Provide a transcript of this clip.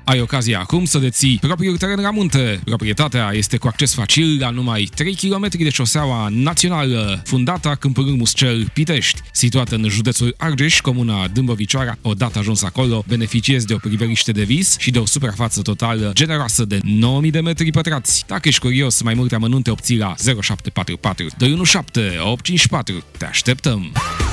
Ai ocazia acum să deții propriul teren la munte. Proprietatea este cu acces facil la numai 3 km de șoseaua națională Fundata Câmpul Muscel Pitești, situată în județul Argeș, comuna Dâmbovicioara. Odată ajuns acolo, beneficiezi de o priveliște de vis și de o suprafață totală generoasă de 9000 de metri pătrați. Dacă ești curios, mai multe amănunte obții la 0744 217 854. Te așteptăm!